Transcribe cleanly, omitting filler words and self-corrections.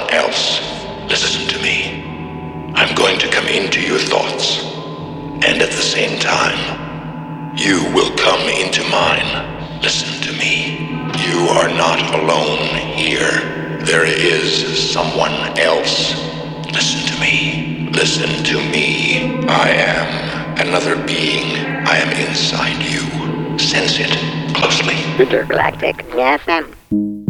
else. Listen to me. I'm going to come into your thoughts, and at the same time, you will come into mine. Listen to me. You are not alone here. There is someone else. Listen to me. Listen to me. I am another being. I am inside you. Sense it closely. Intergalactic FM.